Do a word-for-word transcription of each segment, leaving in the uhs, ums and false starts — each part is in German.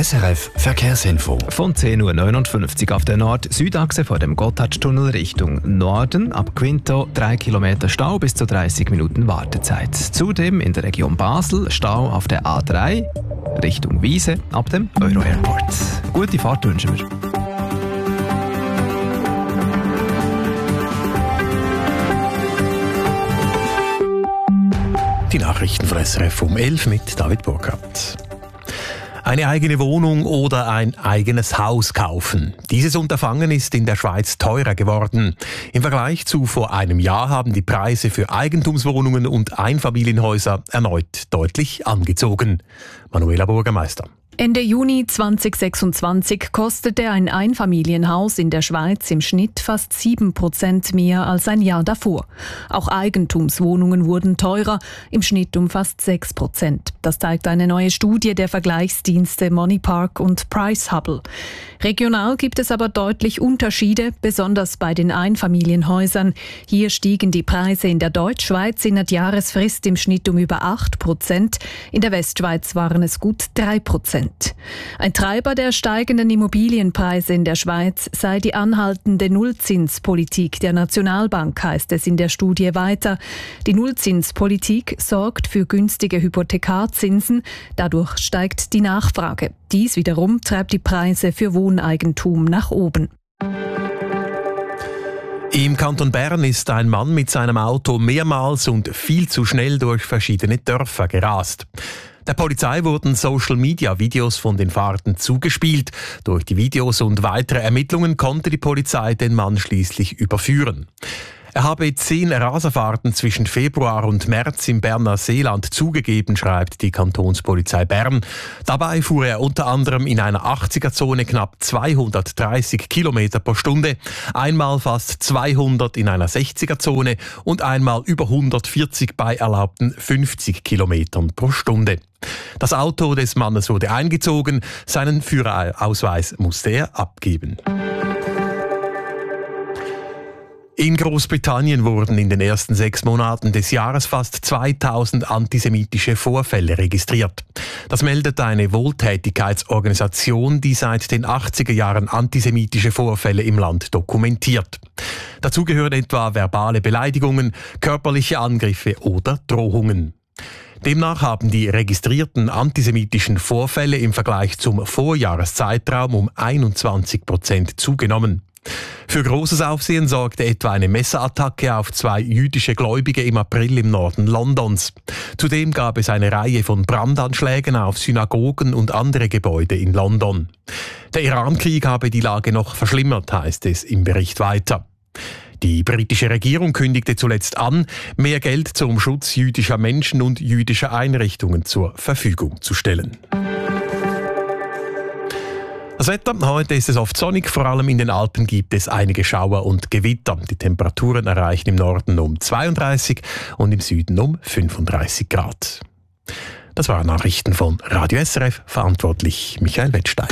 S R F Verkehrsinfo. Von zehn Uhr neunundfünfzig auf der Nord-Süd-Achse vor dem Gotthardtunnel Richtung Norden. Ab Quinto drei Kilometer Stau bis zu dreißig Minuten Wartezeit. Zudem in der Region Basel Stau auf der A drei Richtung Wiese ab dem Euro-Airport. Gute Fahrt wünschen wir. Die Nachrichten von S R F um elf mit David Burkhardt. Eine eigene Wohnung oder ein eigenes Haus kaufen. Dieses Unterfangen ist in der Schweiz teurer geworden. Im Vergleich zu vor einem Jahr haben die Preise für Eigentumswohnungen und Einfamilienhäuser erneut deutlich angezogen. Manuela Bürgermeister. Ende Juni zweitausendsechsundzwanzig kostete ein Einfamilienhaus in der Schweiz im Schnitt fast sieben Prozent mehr als ein Jahr davor. Auch Eigentumswohnungen wurden teurer, im Schnitt um fast sechs Prozent. Das zeigt eine neue Studie der Vergleichsdienste Moneypark und Pricehubble. Regional gibt es aber deutlich Unterschiede, besonders bei den Einfamilienhäusern. Hier stiegen die Preise in der Deutschschweiz in der Jahresfrist im Schnitt um über acht Prozent. In der Westschweiz waren es gut drei Prozent. Ein Treiber der steigenden Immobilienpreise in der Schweiz sei die anhaltende Nullzinspolitik der Nationalbank, heißt es in der Studie weiter. Die Nullzinspolitik sorgt für günstige Hypothekarzinsen, dadurch steigt die Nachfrage. Dies wiederum treibt die Preise für Wohneigentum nach oben. Im Kanton Bern ist ein Mann mit seinem Auto mehrmals und viel zu schnell durch verschiedene Dörfer gerast. Der Polizei wurden Social-Media-Videos von den Fahrten zugespielt. Durch die Videos und weitere Ermittlungen konnte die Polizei den Mann schließlich überführen. Er habe zehn Raserfahrten zwischen Februar und März im Berner Seeland zugegeben, schreibt die Kantonspolizei Bern. Dabei fuhr er unter anderem in einer achtziger-Zone knapp zweihundertdreißig Kilometer pro Stunde, einmal fast zweihundert in einer sechziger-Zone und einmal über hundertvierzig bei erlaubten fünfzig Kilometern pro Stunde. Das Auto des Mannes wurde eingezogen, seinen Führerausweis musste er abgeben. In Großbritannien wurden in den ersten sechs Monaten des Jahres fast zweitausend antisemitische Vorfälle registriert. Das meldet eine Wohltätigkeitsorganisation, die seit den achtziger Jahren antisemitische Vorfälle im Land dokumentiert. Dazu gehören etwa verbale Beleidigungen, körperliche Angriffe oder Drohungen. Demnach haben die registrierten antisemitischen Vorfälle im Vergleich zum Vorjahreszeitraum um einundzwanzig Prozent zugenommen. Für großes Aufsehen sorgte etwa eine Messerattacke auf zwei jüdische Gläubige im April im Norden Londons. Zudem gab es eine Reihe von Brandanschlägen auf Synagogen und andere Gebäude in London. Der Irankrieg habe die Lage noch verschlimmert, heißt es im Bericht weiter. Die britische Regierung kündigte zuletzt an, mehr Geld zum Schutz jüdischer Menschen und jüdischer Einrichtungen zur Verfügung zu stellen. Das Wetter, heute ist es oft sonnig, vor allem in den Alpen gibt es einige Schauer und Gewitter. Die Temperaturen erreichen im Norden um zweiunddreißig und im Süden um fünfunddreißig Grad. Das waren Nachrichten von Radio S R F, verantwortlich Michael Wettstein.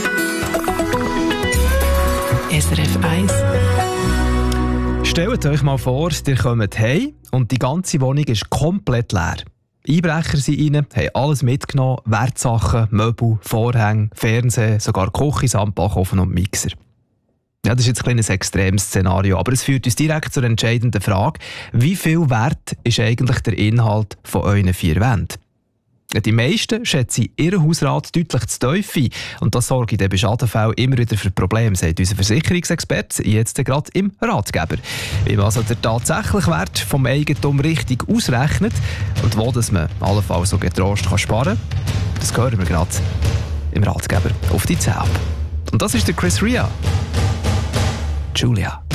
S R F eins. Stellt euch mal vor, ihr kommt heim und die ganze Wohnung ist komplett leer. Einbrecher sind rein, haben alles mitgenommen, Wertsachen, Möbel, Vorhänge, Fernsehen, sogar Küche, Sandbackofen und Mixer. Ja, das ist jetzt ein kleines extremes Szenario, aber es führt uns direkt zur entscheidenden Frage, wie viel wert ist eigentlich der Inhalt von euren vier Wänden? Die meisten schätzen ihren Hausrat deutlich zu tief ein. Und das sorgt in den Schadenfällen immer wieder für Probleme, sagt unser Versicherungsexperte jetzt gerade im Ratgeber. Wie man also den tatsächlichen Wert vom Eigentum richtig ausrechnet und wo dass man allenfalls so getrost kann sparen kann, das hören wir gerade im Ratgeber auf die Zähne ab. Und das ist der Chris Rea. Julia.